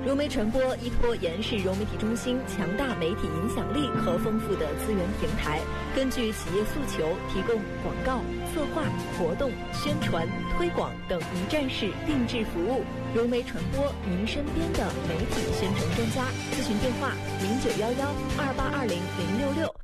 融媒传播依托延世融媒体中心强大媒体影响力和丰富的资源平台，根据企业诉求提供广告、策划、活动、宣传、推广等一站式定制服务。融媒传播，您身边的媒体宣传专家。咨询电话：091128200666。